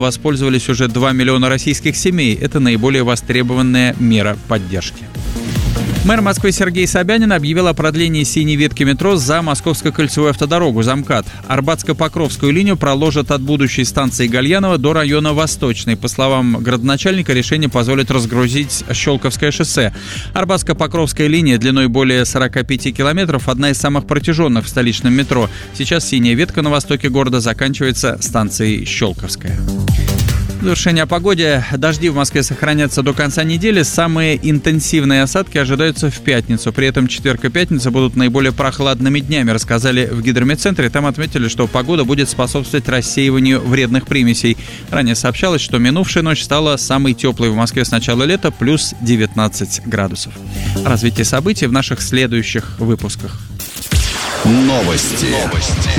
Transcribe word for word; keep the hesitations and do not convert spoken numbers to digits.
Воспользовались уже два миллиона российских семей. Это наиболее востребованная мера поддержки. Мэр Москвы Сергей Собянин объявил о продлении синей ветки метро за Московско-кольцевую автодорогу «Замкад». Арбатско-Покровскую линию проложат от будущей станции Гальянова до района Восточной. По словам градоначальника, решение позволит разгрузить Щелковское шоссе. Арбатско-Покровская линия длиной более сорок пять километров, одна из самых протяженных в столичном метро. Сейчас синяя ветка на востоке города заканчивается станцией Щелковская. В завершение о погоде. Дожди в Москве сохранятся до конца недели. Самые интенсивные осадки ожидаются в пятницу. При этом четверг и пятница будут наиболее прохладными днями, рассказали в гидрометцентре. Там отметили, что погода будет способствовать рассеиванию вредных примесей. Ранее сообщалось, что минувшая ночь стала самой теплой в Москве с начала лета, плюс девятнадцать градусов. Развитие событий в наших следующих выпусках. Новости. Новости.